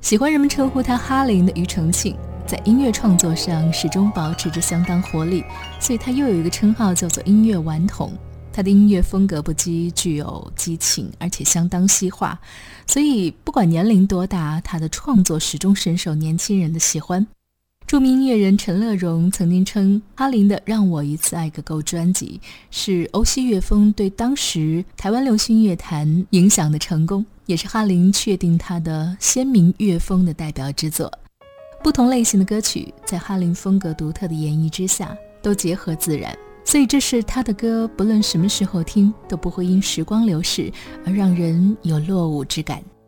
喜欢人们称呼他哈林的庾澄庆，在音乐创作上始终保持着相当活力，所以他又有一个称号叫做音乐顽童。他的音乐风格不羁，具有激情，而且相当西化，所以不管年龄多大，他的创作始终深受年轻人的喜欢。著名音乐人陈乐融曾经称，哈林的《让我一次爱个够》专辑是欧西乐风对当时台湾流行乐坛影响的成功，也是哈林确定他的鲜明乐风的代表之作。不同类型的歌曲在哈林风格独特的演绎之下都结合自然，所以这是他的歌不论什么时候听都不会因时光流逝而让人有落伍之感。